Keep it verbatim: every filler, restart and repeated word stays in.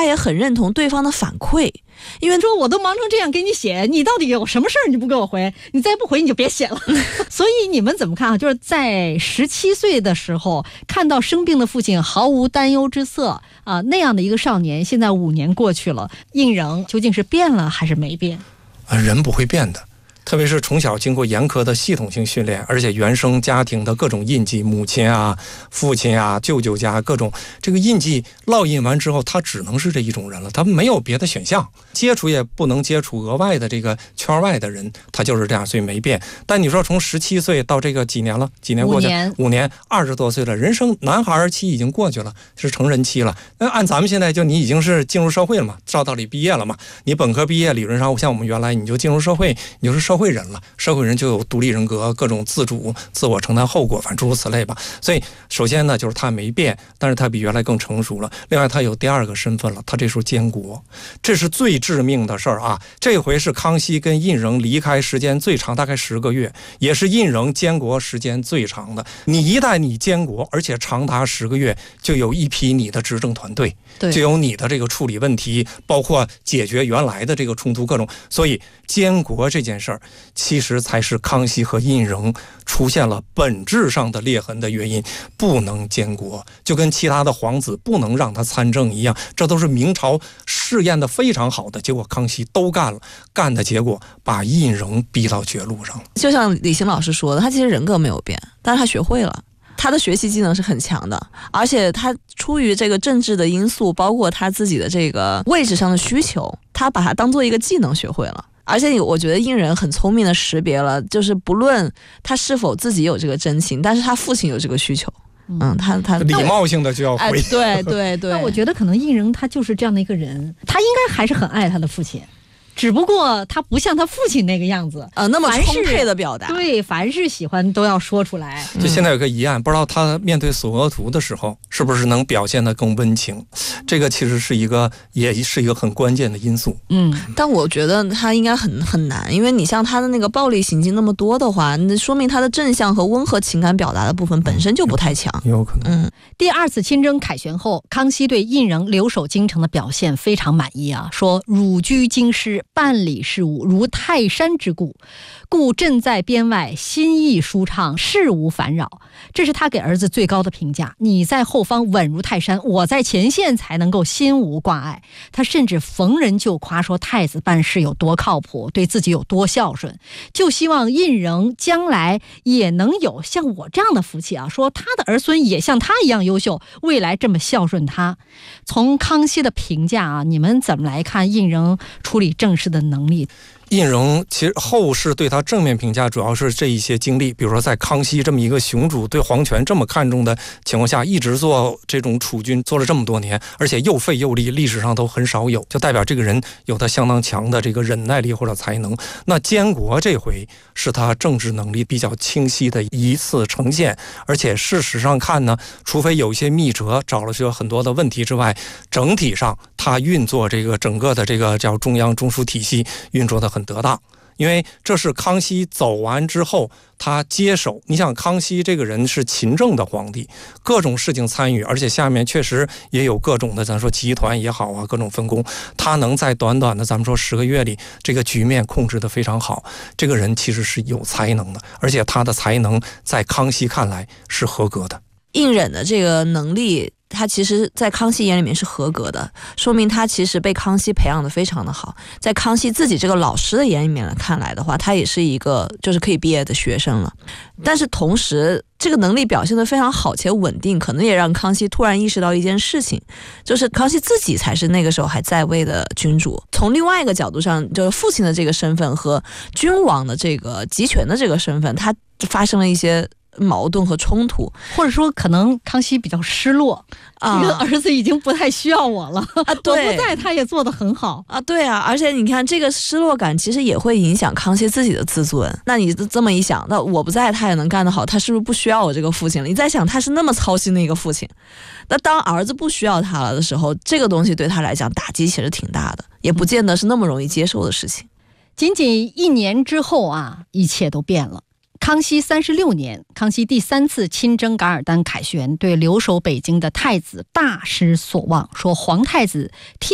他也很认同对方的反馈，因为说我都忙成这样给你写，你到底有什么事儿你不给我回？你再不回你就别写了。所以你们怎么看啊？就是在十七岁的时候看到生病的父亲毫无担忧之色啊，那样的一个少年，现在五年过去了，应仍究竟是变了还是没变？ 啊，人不会变的。特别是从小经过严苛的系统性训练，而且原生家庭的各种印记，母亲啊、父亲啊、舅舅家各种这个印记烙印完之后，他只能是这一种人了，他没有别的选项，接触也不能接触额外的这个圈外的人，他就是这样，所以没变。但你说从十七岁到这个几年了，几年过去， 五年， 五年，二十多岁了，人生男孩期已经过去了，是成人期了。那按咱们现在就你已经是进入社会了嘛，照道理毕业了嘛，你本科毕业，理论上像我们原来你就进入社会，你就是社会人了，社会人就有独立人格，各种自主、自我承担后果，反正诸如此类吧。所以首先呢，就是他没变，但是他比原来更成熟了。另外，他有第二个身份了，他这时候监国，这是最致命的事儿啊！这回是康熙跟胤禛离开时间最长，大概十个月，也是胤禛监国时间最长的。你一旦你监国，而且长达十个月，就有一批你的执政团队，就有你的这个处理问题，包括解决原来的这个冲突各种。所以监国这件事儿，其实才是康熙和胤禛出现了本质上的裂痕的原因。不能监国，就跟其他的皇子不能让他参政一样，这都是明朝试验的非常好的，结果康熙都干了，干的结果把胤禛逼到绝路上了。 就像李行老师说的，他其实人格没有变，但是他学会了。他的学习技能是很强的，而且他出于这个政治的因素，包括他自己的这个位置上的需求，他把它当做一个技能学会了。而且我觉得胤禛很聪明的识别了，就是不论他是否自己有这个真情，但是他父亲有这个需求，嗯，他他礼貌性的就要回、哎、 对对对。 那我觉得可能胤禛他就是这样的一个人，他应该还是很爱他的父亲，只不过他不像他父亲那个样子， 呃，那么充沛的表达。 对，凡是喜欢都要说出来。 就现在有个疑案，不知道他面对索额图的时候，是不是能表现得更温情？这个其实是一个，也是一个很关键的因素。 嗯，但我觉得他应该很很难，因为你像他的那个暴力行径那么多的话，那说明他的正向和温和情感表达的部分本身就不太强。 嗯、有可能。 嗯，第二次亲征凯旋后，康熙对胤禛留守京城的表现非常满意啊，说汝居京师，办理事务如泰山之固，故朕在边外心意舒畅，事无烦扰。这是他给儿子最高的评价。你在后方稳如泰山，我在前线才能够心无挂碍。他甚至逢人就夸说太子办事有多靠谱，对自己有多孝顺，就希望胤禛将来也能有像我这样的福气啊，说他的儿孙也像他一样优秀，未来这么孝顺他。从康熙的评价啊，你们怎么来看胤禛处理政事的能力？ 胤禛其实后世对他正面评价主要是这一些经历，比如说在康熙这么一个雄主对皇权这么看重的情况下，一直做这种储君做了这么多年，而且又废又立，历史上都很少有，就代表这个人有他相当强的这个忍耐力或者才能。那监国这回是他政治能力比较清晰的一次呈现，而且事实上看呢，除非有一些密折找了些很多的问题之外，整体上他运作这个整个的这个叫中央中枢体系运作的很得当。因为这是康熙走完之后他接手，你想康熙这个人是勤政的皇帝，各种事情参与，而且下面确实也有各种的咱说集团也好啊，各种分工，他能在短短的咱们说十个月里这个局面控制得非常好，这个人其实是有才能的，而且他的才能在康熙看来是合格的。 胤禛的这个能力，他其实在康熙眼里面是合格的，说明他其实被康熙培养的非常的好。在康熙自己这个老师的眼里面看来的话，他也是一个就是可以毕业的学生了。但是同时这个能力表现得非常好且稳定，可能也让康熙突然意识到一件事情，就是康熙自己才是那个时候还在位的君主。从另外一个角度上，就是父亲的这个身份和君王的这个集权的这个身份，他发生了一些矛盾和冲突， 或者说可能康熙比较失落啊，这个儿子已经不太需要我了啊，对，我不在他也做得很好啊，对啊，而且你看这个失落感其实也会影响康熙自己的自尊。那你这么一想，那我不在他也能干得好，他是不是不需要我这个父亲了？你在想他是那么操心的一个父亲，那当儿子不需要他了的时候，这个东西对他来讲打击其实挺大的，也不见得是那么容易接受的事情。 仅仅一年之后啊，一切都变了。康熙三十六年，康熙第三次亲征噶尔丹凯旋，对留守北京的太子大失所望，说皇太子替